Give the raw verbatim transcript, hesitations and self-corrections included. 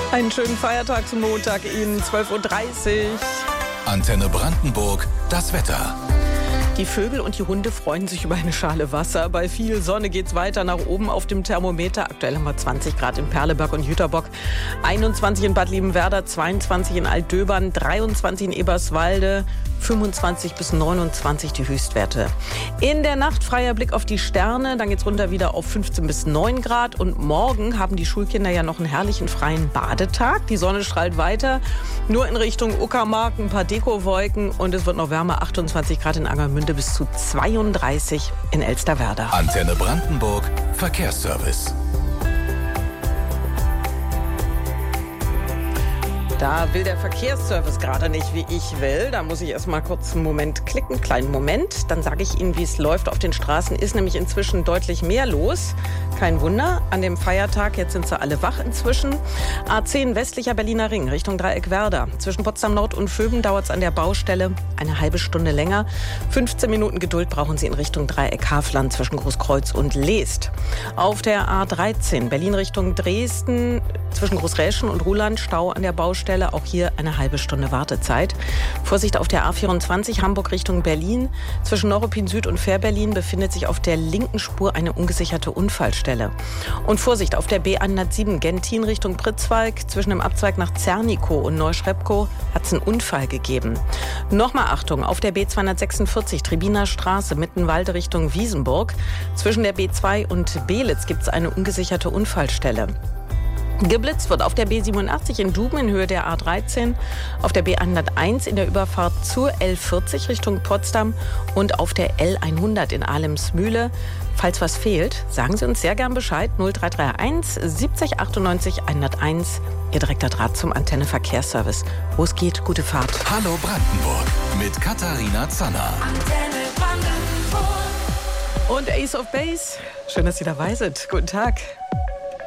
Einen schönen Feiertag zum Montag Ihnen, zwölf Uhr dreißig. Antenne Brandenburg, das Wetter. Die Vögel und die Hunde freuen sich über eine Schale Wasser. Bei viel Sonne geht's weiter nach oben auf dem Thermometer. Aktuell haben wir zwanzig Grad in Perleberg und Jüterbock, einundzwanzig in Bad Liebenwerda, zweiundzwanzig in Altdöbern, dreiundzwanzig in Eberswalde, fünfundzwanzig bis neunundzwanzig die Höchstwerte. In der Nacht freier Blick auf die Sterne, dann geht's runter wieder auf fünfzehn bis neun Grad. Und morgen haben die Schulkinder ja noch einen herrlichen freien Badetag. Die Sonne strahlt weiter, nur in Richtung Uckermark ein paar Dekowolken und es wird noch wärmer, achtundzwanzig Grad in Angermünde bis zu zweiunddreißig in Elsterwerda. Antenne Brandenburg, Verkehrsservice. Da will der Verkehrsservice gerade nicht, wie ich will. Da muss ich erst mal kurz einen Moment klicken, kleinen Moment. Dann sage ich Ihnen, wie es läuft auf den Straßen. Ist nämlich inzwischen deutlich mehr los. Kein Wunder, an dem Feiertag, jetzt sind sie alle wach inzwischen. A zehn westlicher Berliner Ring Richtung Dreieckwerda. Zwischen Potsdam Nord und Vöben dauert es an der Baustelle eine halbe Stunde länger. fünfzehn Minuten Geduld brauchen Sie in Richtung Dreieck-Hafland zwischen Großkreuz und Leest. Auf der A dreizehn Berlin Richtung Dresden zwischen Großräschen und Ruhland Stau an der Baustelle. Auch hier eine halbe Stunde Wartezeit. Vorsicht auf der A vierundzwanzig Hamburg Richtung Berlin. Zwischen Neuruppin Süd und Fährberlin befindet sich auf der linken Spur eine ungesicherte Unfallstelle. Und Vorsicht auf der B hundertsieben Gentin Richtung Pritzwalk. Zwischen dem Abzweig nach Zernikow und Neuschrepkow hat es einen Unfall gegeben. Nochmal Achtung, auf der B zweihundertsechsundvierzig Tribiner Straße Mittenwalde Richtung Wiesenburg. Zwischen der B zwei und Belitz gibt es eine ungesicherte Unfallstelle. Geblitzt wird auf der B siebenundachtzig in Duben in Höhe der A dreizehn, auf der B hunderteins in der Überfahrt zur L vierzig Richtung Potsdam und auf der L hundert in Ahlemsmühle. Falls was fehlt, sagen Sie uns sehr gern Bescheid. null drei drei eins siebzig achtundneunzig hunderteins, Ihr direkter Draht zum Antenne Verkehrsservice. Wo es geht, gute Fahrt. Hallo Brandenburg mit Katharina Zanner. Antenne Brandenburg. Und Ace of Base, schön, dass Sie dabei sind. Guten Tag.